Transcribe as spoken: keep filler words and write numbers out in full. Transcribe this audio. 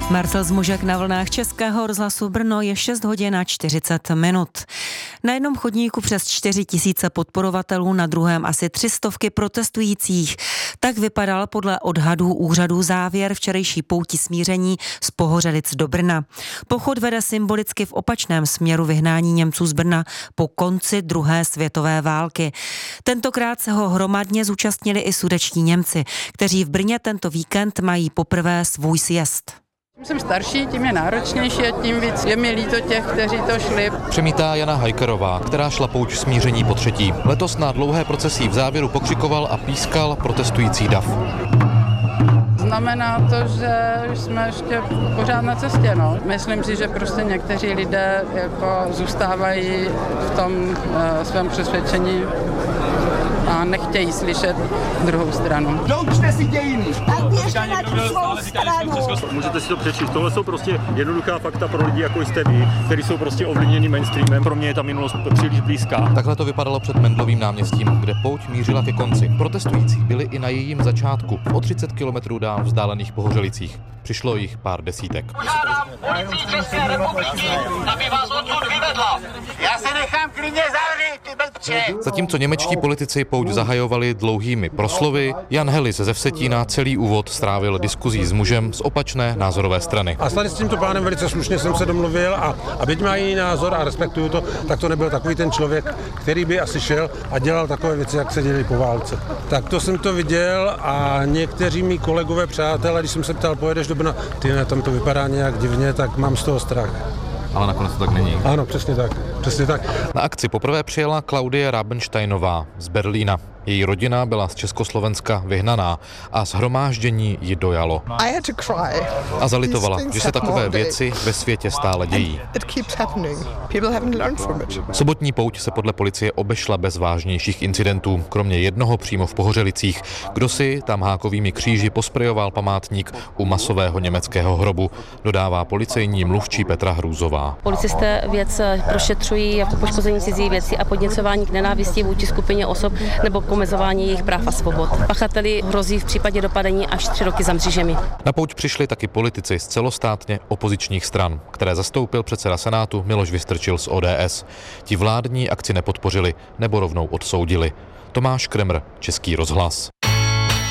Marcel Zmužek na vlnách Českého rozhlasu Brno, je šest hodin a čtyřicet minut. Na jednom chodníku přes čtyři tisíce podporovatelů, na druhém asi tři stovky protestujících. Tak vypadal podle odhadů úřadů závěr včerejší pouti smíření z Pohořelic do Brna. Pochod vede symbolicky v opačném směru vyhnání Němců z Brna po konci druhé světové války. Tentokrát se ho hromadně zúčastnili i sudetští Němci, kteří v Brně tento víkend mají poprvé svůj sjezd. Jsem starší, tím je náročnější a tím víc je mi líto těch, kteří to šli. Přemítá Jana Hajkerová, která šla pouť smíření po třetí. Letos na dlouhé procesí v závěru pokřikoval a pískal protestující dav. Znamená to, že jsme ještě pořád na cestě. No. Myslím si, že prostě někteří lidé jako zůstávají v tom uh, svém přesvědčení a nechtějí slyšet druhou stranu. Doučte si dějiny. Tak běžte na tu svou stranu. Můžete si to přečíst. Tohle jsou prostě jednoduchá fakta pro lidi, jako jste vy, kteří jsou prostě ovlivněni mainstreamem. Pro mě je ta minulost příliš blízká. Takhle to vypadalo před Mendlovým náměstím, kde pouť mířila ke konci. Protestující byli i na jejím začátku, o třicet kilometrů dál vzdálených Pohořelicích. Přišlo jich pár desítek. Požádám policii České republiky, aby vás odsud vyvedla. Já se nechám klidně zavřít, ty blbče. Zatímco němečtí politici pouť zahajovali dlouhými proslovy, Jan Helis ze Vsetína celý úvod strávil diskuzí s mužem z opačné názorové strany. A tady s tímto pánem velice slušně jsem se domluvil a, a byť má jiný názor a respektuju to, tak to nebyl takový ten člověk, který by asi šel a dělal takové věci, jak se děli po válce. Tak to jsem to viděl a někteří mý kolegové, přátelé, když jsem se ptal, pojedeš do Brna, ty ne, tam to vypadá nějak divně, tak mám z toho strach. Ale nakonec to tak není. Ano, přesně tak, přesně tak. Na akci poprvé přijela Klaudie Rabensteinová z Berlína. Její rodina byla z Československa vyhnaná a shromáždění ji dojalo. A zalitovala, že se takové věci ve světě stále dějí. Sobotní pouť se podle policie obešla bez vážnějších incidentů, kromě jednoho přímo v Pohořelicích. Kdo si tam hákovými kříži posprejoval památník u masového německého hrobu, dodává policejní mluvčí Petra Hrůzová. Policisté věc prošetřují jako poškození cizí věci a podněcování k nenávisti vůči skupině osob nebo omezování jejich práv a svobod. Pachateli hrozí v případě dopadení až tři roky za mřížemi. Na pouť přišli taky politici z celostátně opozičních stran, které zastoupil předseda Senátu Miloš Vystrčil z O D S. Ti vládní akci nepodpořili nebo rovnou odsoudili. Tomáš Kremr, Český rozhlas.